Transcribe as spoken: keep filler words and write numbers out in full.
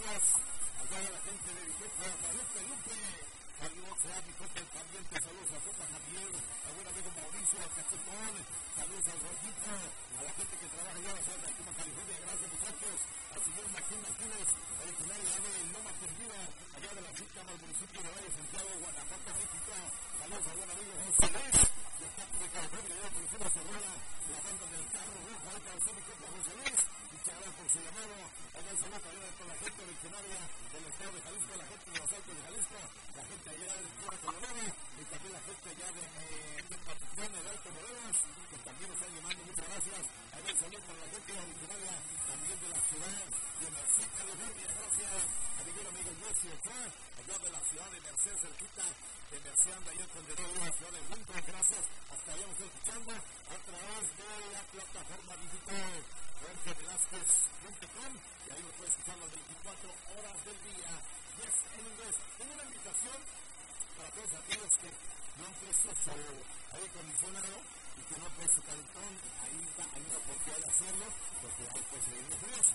saludos allá a la gente de Vitoria, Lupe, Lupe. Saludos a mi copa también, te saludos a Copa Javier, a buen amigo Mauricio, a Cachetón, saludos a Jorgito, a la gente que trabaja allá en la Cuma, California, gracias muchachos, al señor Martín Martínez, originario de Loma Perdida, allá de la Chica, al municipio de Valle Santiago, Guanajuato, México, saludos a buen amigo José Luis, los capos de California, allá por Zona Cerrada, la banda del carro rojo, ahí para usted, mi compa José Luis, muchas gracias por su llamado, allá el saludo también a toda la gente originaria del estado de Jalisco, la gente de los Altos de Jalisco, la gente allá de Puerto Colorado y también la gente allá de Patrición, de Alto Morelos, que también nos están llamando, muchas gracias. Allá el saludo para la gente originaria también de la ciudad de Merced, California, gracias. A mi buen amigo Jesse Ochoa, allá de la ciudad de Merced, cerquita de Merced, anda allá con Condenado, la ciudad de Winton, gracias. Hasta allá nos está escuchando a través de la plataforma digital fuerte velázquez punto com y ahí nos puede escuchar las veinticuatro horas del día. Yes, en inglés. Tengo una invitación para todos aquellos que no han puesto su aire acondicionado y que no han puesto calentón. Ahí está, hay una oportunidad de hacerlo, porque hay pues de fríos.